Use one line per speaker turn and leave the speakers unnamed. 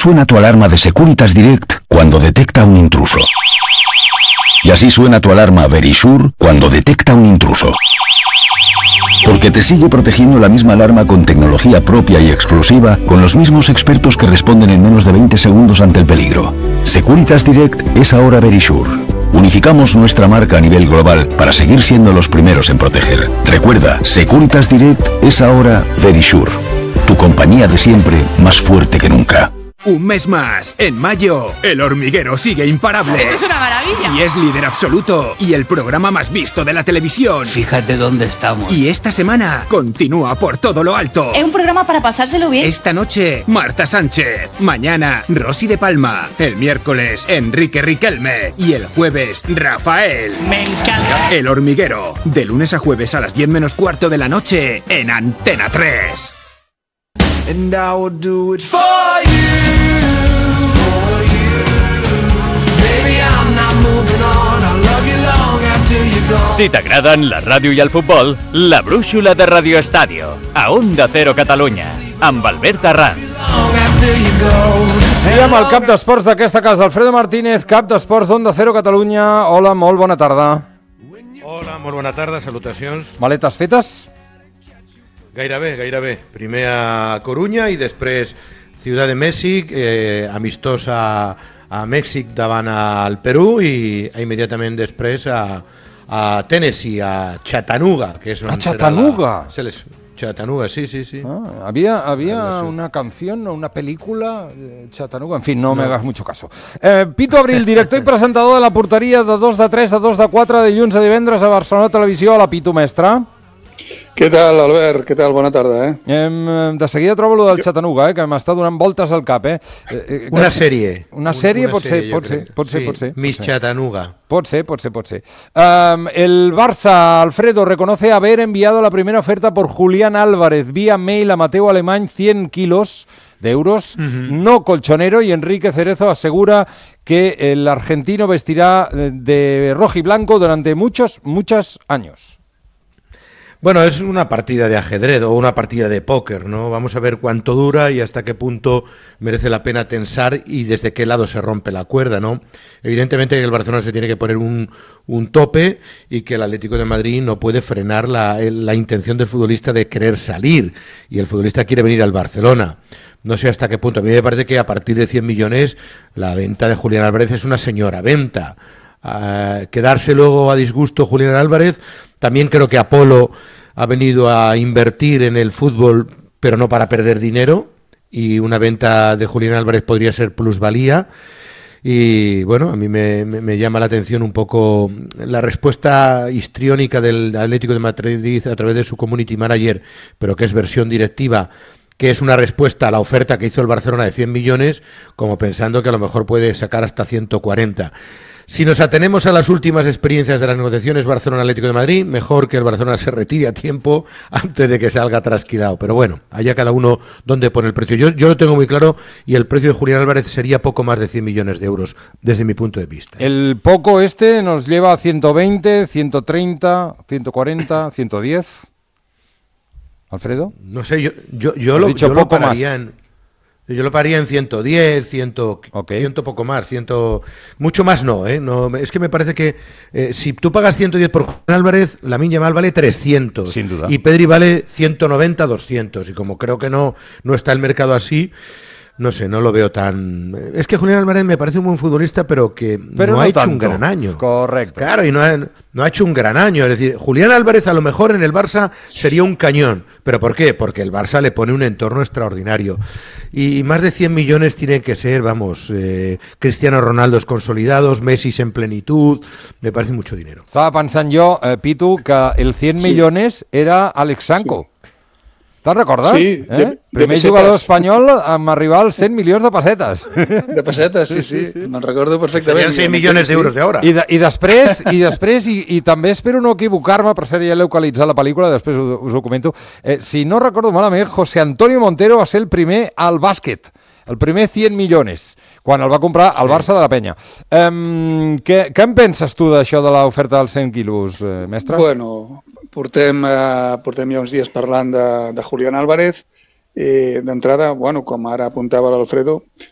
suena tu alarma de Securitas Direct cuando detecta un intruso. Y así suena tu alarma Verisure cuando detecta un intruso. Porque te sigue protegiendo la misma alarma con tecnología propia y exclusiva, con los mismos expertos que responden en menos de 20 segundos ante el peligro. Securitas Direct es ahora Verisure. Unificamos nuestra marca a nivel global para seguir siendo los primeros en proteger. Recuerda, Securitas Direct es ahora Verisure. Tu compañía de siempre, más fuerte que nunca.
Un mes más, en mayo, El Hormiguero sigue imparable.
¡Esto es una maravilla!
Y es líder absoluto. Y el programa más visto de la televisión.
Fíjate dónde estamos.
Y esta semana continúa por todo lo alto.
Es un programa para pasárselo bien.
Esta noche, Marta Sánchez. Mañana, Rosy de Palma. El miércoles, Enrique Riquelme. Y el jueves, Rafael.
Me encanta.
El Hormiguero. De lunes a jueves a las 10 menos cuarto de la noche en Antena 3.
And I will do it for you, Baby, I'm not moving on. I'll love you long after you're gone.
Si t'agraden la ràdio i el futbol, la brúixola de Radio Estadio, a Onda Cero Catalunya, amb Albert Arranz.
Long after you go.
I amb el cap d'esports d'aquesta casa, Alfredo Martínez, cap d'esports d'Onda Cero Catalunya. Hola, molt bona tarda.
Hola, molt bona tarda, salutacions.
Maletes fetes?
Gairebé. Primer a Corunya i després Ciutat de Mèxic, amistós a Mèxic davant al Perú i immediatament després a Tennessee, a Chattanooga. Que és
a Chattanooga?
Chattanooga, sí.
Había una canción o una película de Chattanooga, en fin, no me hagas mucho caso. Pitu Abril, director i presentador de la porteria de 2 de 3 a 2 de 4, dilluns a divendres a Barcelona Televisió. Hola, Pitu, mestre.
Què tal, Albert? Què tal? Bona tarda,
De seguida trobo lo del Chattanooga, que m'està donant voltes al cap,
Una sèrie.
Una sèrie pot ser.
Miss Chattanooga.
Pot ser. El Barça, Alfredo, reconoce haber enviado la primera oferta por Julián Álvarez vía mail a Mateo Alemany, 100 kilos de euros, no colchonero, y Enrique Cerezo asegura que el argentino vestirá de rojo y blanco durante muchos años.
Bueno, es una partida de ajedrez o una partida de póker, ¿no? Vamos a ver cuánto dura y hasta qué punto merece la pena tensar y desde qué lado se rompe la cuerda, ¿no? Evidentemente el Barcelona se tiene que poner un tope y que el Atlético de Madrid no puede frenar la intención del futbolista de querer salir, y el futbolista quiere venir al Barcelona. No sé hasta qué punto. A mí me parece que a partir de 100 millones la venta de Julián Álvarez es una señora venta. Quedarse luego a disgusto Julián Álvarez. También creo que Apolo ha venido a invertir en el fútbol, pero no para perder dinero, y una venta de Julián Álvarez podría ser plusvalía. Y bueno, a mí me llama la atención un poco la respuesta histriónica del Atlético de Madrid a través de su community manager, pero que es versión directiva, que es una respuesta a la oferta que hizo el Barcelona de 100 millones, como pensando que a lo mejor puede sacar hasta 140. Si nos atenemos a las últimas experiencias de las negociaciones Barcelona-Atlético de Madrid, mejor que el Barcelona se retire a tiempo antes de que salga trasquilado. Pero bueno, allá cada uno donde pone el precio. Yo lo tengo muy claro, y el precio de Julián Álvarez sería poco más de 100 millones de euros, desde mi punto de vista.
El poco nos lleva a 120, 130, 140, 110. ¿Alfredo?
No sé, yo lo pararía en... Yo lo pagaría en 110, 100 poco más, 100... Mucho más no, no, es que me parece que si tú pagas 110 por Julián Álvarez, Lamine Yamal vale 300.
Sin duda.
Y Pedri vale 190, 200. Y como creo que no está el mercado así, no sé, no lo veo tan... Es que Julián Álvarez me parece un buen futbolista, pero no ha hecho tanto un gran año.
Correcto.
Claro, y no ha hecho un gran año. Es decir, Julián Álvarez a lo mejor en el Barça sería un cañón. ¿Pero por qué? Porque el Barça le pone un entorno extraordinario. Y más de 100 millones tienen que ser, Cristiano Ronaldo consolidados, Messi en plenitud. Me parece mucho dinero.
Estaba pensando yo, Pitu, que el 100 millones era Alex Sanko. Te'n recordes?
Sí,
primer jugador espanyol amb arribar als 100 milions de pessetes.
De pessetes, sí. Me'n recordo perfectament.
Serien 100 milions d'euros d'ara.
I després, també espero no equivocar-me, per cert, ja l'he localitzat la pel·lícula, després us ho comento, si no recordo malament, José Antonio Montero va ser el primer al bàsquet, el primer 100 milions, quan el va comprar el Barça de la Penya. Què en penses tu d'això de l'oferta dels 100 quilos, mestre?
Bueno, portem ja uns dies parlant de Julián Álvarez. D'entrada, com ara apuntava l'Alfredo,